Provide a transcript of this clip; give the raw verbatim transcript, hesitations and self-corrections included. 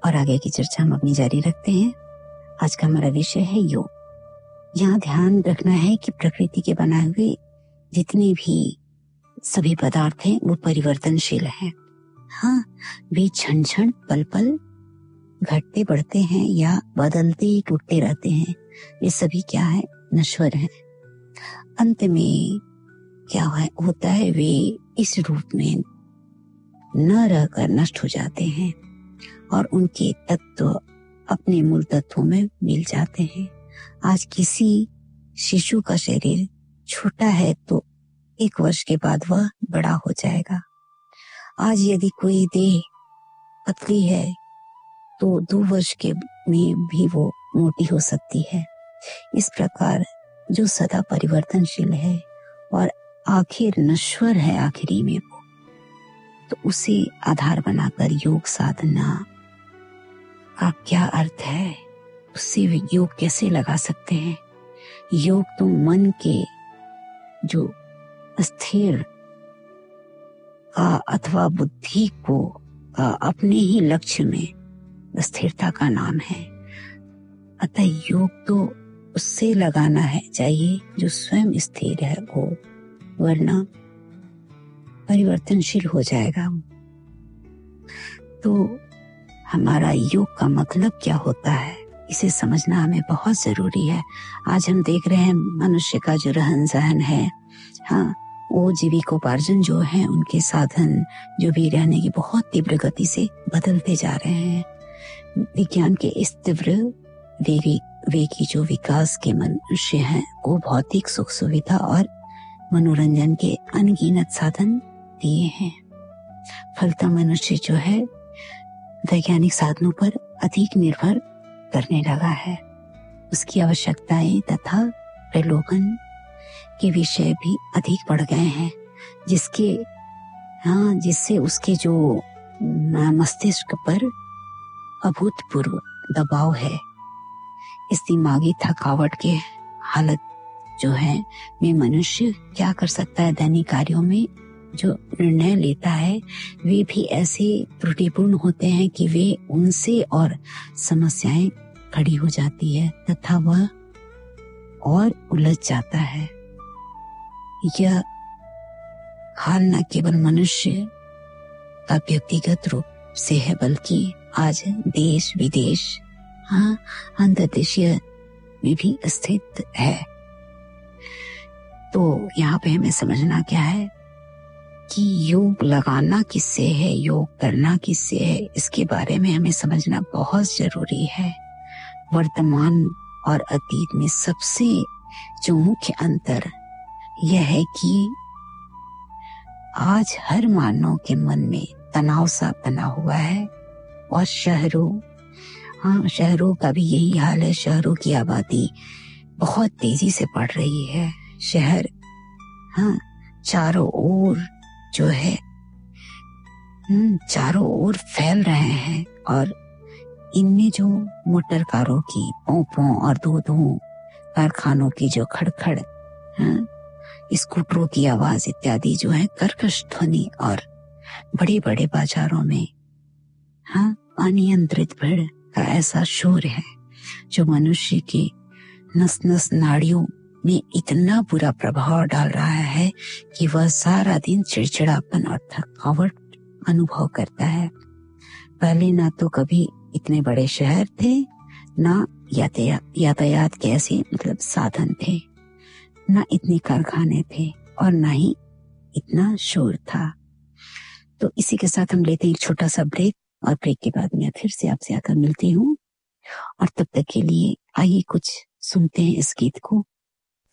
और आगे की चर्चा हम अपनी जारी रखते हैं। आज का हमारा विषय है योग। यहाँ ध्यान रखना है कि प्रकृति के बनाए हुए जितने भी सभी पदार्थ हैं वो परिवर्तनशील हैं। हाँ, वे क्षण क्षण पल पल घटते बढ़ते हैं या बदलते टूटते रहते हैं। ये सभी क्या है? नश्वर हैं। अंत में क्या है होता है, वे इस रूप में न रहकर नष्ट हो जाते हैं और उनके तत्व अपने मूल तत्वों में मिल जाते हैं। आज किसी शिशु का शरीर छोटा है तो एक वर्ष के बाद वह बड़ा हो जाएगा। आज यदि कोई देह पतली है तो दो वर्ष के में भी वो मोटी हो सकती है। इस प्रकार जो सदा परिवर्तनशील है और आखिर नश्वर है आखिरी में वो, तो उसे आधार बनाकर योग साधना का क्या अर्थ है, उससे योग कैसे लगा सकते हैं। योग तो मन के जो स्थिर का अथवा बुद्धि को का अपने ही लक्ष्य में स्थिरता का नाम है। अतः योग तो उससे लगाना है चाहिए जो स्वयं स्थिर है वो, वरना परिवर्तनशील हो जाएगा। तो हमारा योग का मतलब क्या होता है, इसे समझना हमें बहुत जरूरी है। आज हम देख रहे हैं मनुष्य का जो रहन सहन है, हाँ, वो जीविकोपार्जन जो है उनके साधन जो भी रहने की बहुत तीव्र गति से बदलते जा रहे हैं। विज्ञान के इस तीव्र वे, वे की जो विकास के मनुष्य हैं वो भौतिक सुख सुविधा और मनोरंजन के अनगिनत साधन दिए हैं। फलतः मनुष्य जो है वैज्ञानिक साधनों पर अधिक निर्भर करने लगा है। उसकी आवश्यकताएं तथा प्रलोभन के विषय भी अधिक बढ़ गए हैं, जिसके हाँ जिससे उसके जो मस्तिष्क पर अभूतपूर्व दबाव है। इस दिमागी थकावट के हालत जो है में मनुष्य क्या कर सकता है, दैनिक कार्यों में जो निर्णय लेता है वे भी ऐसे त्रुटिपूर्ण होते हैं कि वे उनसे और समस्याएं खड़ी हो जाती है तथा वह और उलझ जाता है। यह हाल न केवल मनुष्य का व्यक्तिगत रूप से है बल्कि आज देश विदेश, हाँ, अंतर्देशीय में भी स्थित है। तो यहाँ पे हमें समझना क्या है कि योग लगाना किससे है, योग करना किससे है, इसके बारे में हमें समझना बहुत जरूरी है। वर्तमान और अतीत में सबसे जो मुख्य अंतर यह है कि आज हर मानव के मन में तनाव सा बना हुआ है और शहरों हाँ शहरों का भी यही हाल है। शहरों की आबादी बहुत तेजी से बढ़ रही है। शहर हाँ चारों ओर जो है चारों ओर फैल रहे हैं और इनमें जो मोटर कारों की पों पों और दो दो कारखानों की जो खड़खड़, हाँ, स्कूटरों की आवाज इत्यादि जो है कर्कश ध्वनि और बड़े बड़े बाजारों में हाँ अनियंत्रित भीड़ का ऐसा शोर है जो मनुष्य के नस नस नाड़ियों में इतना बुरा प्रभाव डाल रहा है कि वह सारा दिन चिड़चिड़ापन और थकावट अनुभव करता है। पहले ना तो कभी इतने बड़े शहर थे, ना यातायात यातायात के ऐसे मतलब साधन थे, ना इतने कारखाने थे और ना ही इतना शोर था। तो इसी के साथ हम लेते हैं एक छोटा सा ब्रेक और ब्रेक के बाद मैं फिर से आपसे आकर मिलती हूँ और तब तक के लिए आइए कुछ सुनते हैं इस गीत को।